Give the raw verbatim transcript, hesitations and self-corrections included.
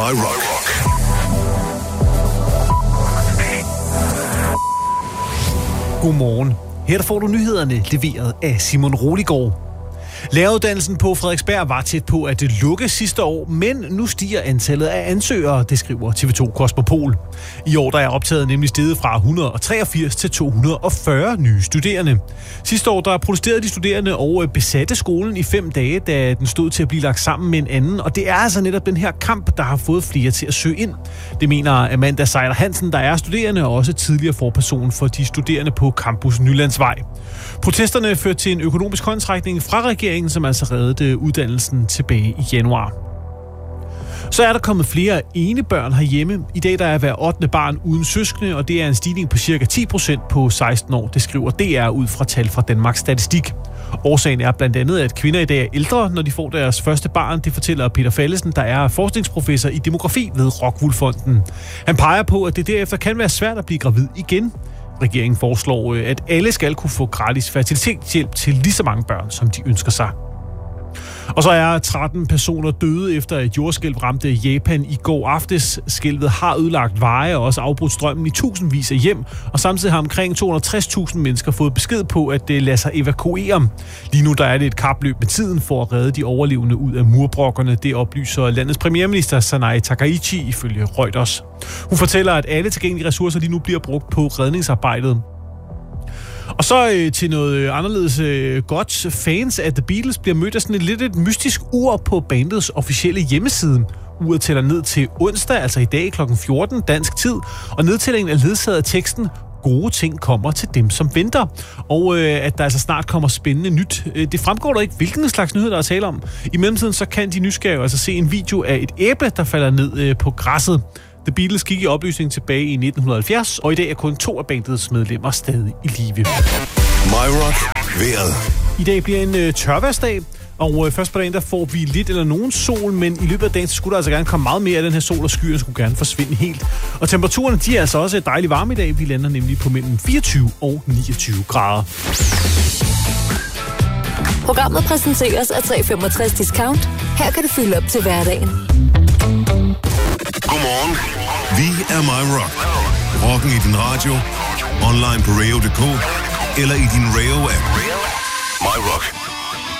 My Rock. Godmorgen. Her får du nyhederne leveret af Simon Roligård. Læreruddannelsen på Frederiksberg var tæt på at lukke sidste år, men nu stiger antallet af ansøgere, det skriver T V to Kosmopol. I år der er optaget nemlig steget fra et hundrede og treogfirs til to hundrede og fyrre nye studerende. Sidste år der protesterede de studerende og besatte skolen i fem dage, da den stod til at blive lagt sammen med en anden, og det er altså netop den her kamp, der har fået flere til at søge ind. Det mener Amanda Seiler Hansen, der er studerende og også tidligere forperson for de studerende på Campus Nylandsvej. Protesterne førte til en økonomisk håndtrækning fra regeringen, som altså reddede uddannelsen tilbage i januar. Så er der kommet flere enebørn herhjemme. I dag der er hver ottende barn uden søskende, og det er en stigning på cirka ti procent på seksten år. Det skriver D R ud fra tal fra Danmarks Statistik. Årsagen er blandt andet, at kvinder i dag er ældre, når de får deres første barn. Det fortæller Peter Fallesen, der er forskningsprofessor i demografi ved Rockwool Fonden. Han peger på, at det derefter kan være svært at blive gravid igen. Regeringen foreslår, at alle skal kunne få gratis fertilitetshjælp til lige så mange børn, som de ønsker sig. Og så er tretten personer døde efter et jordskælv ramte Japan i går aftes. Skælvet har ødelagt veje og også afbrudt strømmen i tusindvis af hjem, og samtidig har omkring to hundrede og tres tusind mennesker fået besked på, at det lader sig evakuere. Lige nu der er det et kapløb med tiden for at redde de overlevende ud af murbrokkerne. Det oplyser landets premierminister Sanae Takaichi ifølge Reuters. Hun fortæller, at alle tilgængelige ressourcer lige nu bliver brugt på redningsarbejdet. Og så øh, til noget anderledes øh, godt. Fans af The Beatles bliver mødt af sådan et lidt et mystisk ur på bandets officielle hjemmeside. Uret tæller ned til onsdag, altså i dag klokken fjorten dansk tid, og nedtællingen er ledsaget af teksten "Gode ting kommer til dem, som venter", og øh, at der altså snart kommer spændende nyt. Det fremgår der ikke, hvilken slags nyheder der er tale om. I mellemtiden så kan de nysgerrige altså se en video af et æble, der falder ned øh, på græsset. The Beatles gik i opløsning tilbage i nitten halvfjerds, og i dag er kun to af bandets medlemmer stadig i live. My Rock. Vejret. I dag bliver en øh, tørværsdag, og øh, først på dagen der får vi lidt eller nogen sol, men i løbet af dagen så skulle der altså gerne komme meget mere af den her sol, og skyerne skulle gerne forsvinde helt. Og temperaturerne de er altså også dejligt varme i dag. Vi lander nemlig på mellem fireogtyve og niogtyve grader. Programmet præsenteres af tre komma femogtres Discount. Her kan du fylde op til hverdagen. Godmorgen. Vi er My Rock. Rocken i din radio, online på radio punktum d k eller i din Radio-app. My Rock.